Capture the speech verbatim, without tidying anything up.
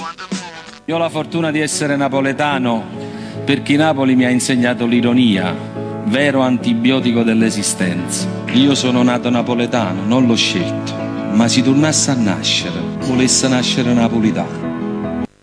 Io ho la fortuna di essere napoletano perché Napoli mi ha insegnato l'ironia, vero antibiotico dell'esistenza. Io sono nato napoletano, non l'ho scelto, ma se tornasse a nascere, volesse nascere napolitano.